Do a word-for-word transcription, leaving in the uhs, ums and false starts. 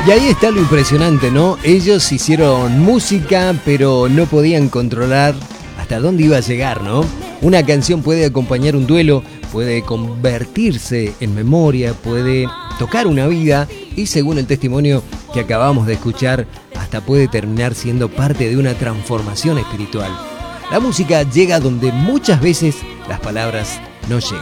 Y ahí está lo impresionante, ¿no? Ellos hicieron música, pero no podían controlar hasta dónde iba a llegar, ¿no? Una canción puede acompañar un duelo, puede convertirse en memoria, puede tocar una vida y, según el testimonio que acabamos de escuchar, hasta puede terminar siendo parte de una transformación espiritual. La música llega donde muchas veces las palabras no llegan.